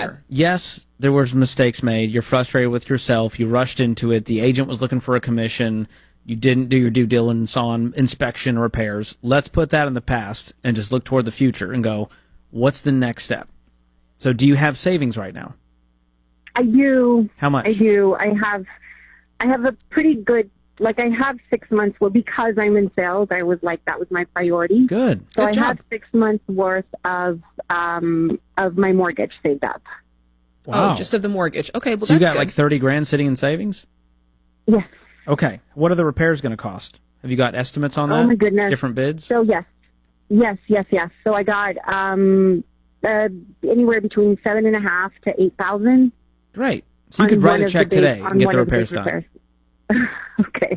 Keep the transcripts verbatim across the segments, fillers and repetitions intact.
fair. Yes, there were mistakes made. You're frustrated with yourself. You rushed into it. The agent was looking for a commission. You didn't do your due diligence on inspection or repairs. Let's put that in the past and just look toward the future and go, what's the next step? So do you have savings right now? I do. How much? I do. I have, I have a pretty good, like I have six months. Well, because I'm in sales, I was like, that was my priority. Good. So Good I job. have six months worth of, um, of my mortgage saved up. Wow. Oh, just of the mortgage. Okay, well, so you that's got good. like thirty grand sitting in savings? Yes. Okay. What are the repairs going to cost? Have you got estimates on that? Oh my goodness. Different bids? So yes, yes, yes, yes. So I got, um, uh, anywhere between seven and a half to eight thousand. Great. So you could write a check today and get the repairs done. repairs. Okay.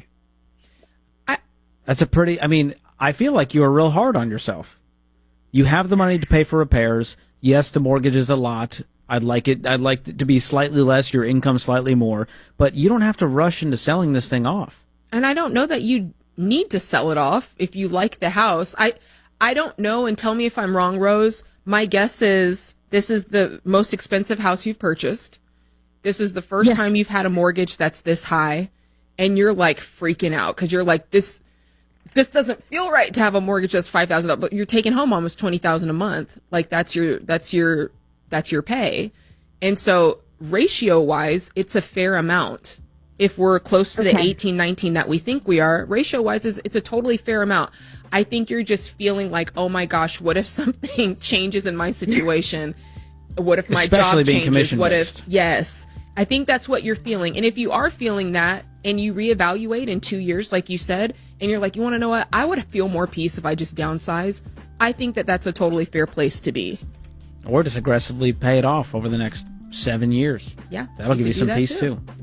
That's a pretty, I mean, I feel like you are real hard on yourself. You have the money to pay for repairs. Yes, the mortgage is a lot. I'd like it, I'd like it to be slightly less, your income slightly more, but you don't have to rush into selling this thing off. And I don't know that you need to sell it off if you like the house. I, I don't know, and tell me if I'm wrong, Rose. My guess is this is the most expensive house you've purchased. This is the first Yes. time you've had a mortgage that's this high, and you're like freaking out because you're like, this, this doesn't feel right to have a mortgage that's five thousand dollars, but you're taking home almost twenty thousand dollars a month. Like that's your, that's your, that's your pay. And so ratio wise, it's a fair amount. If we're close to the Okay. eighteen, nineteen that we think we are, ratio wise, is it's a totally fair amount. I think you're just feeling like, oh my gosh, what if something changes in my situation? What if my Especially job being changes? commission What based. if, yes, I think that's what you're feeling. And if you are feeling that and you reevaluate in two years, like you said, and you're like, you want to know what? I would feel more peace if I just downsize. I think that that's a totally fair place to be. Or just aggressively pay it off over the next seven years. Yeah. That'll give could you do some that peace too.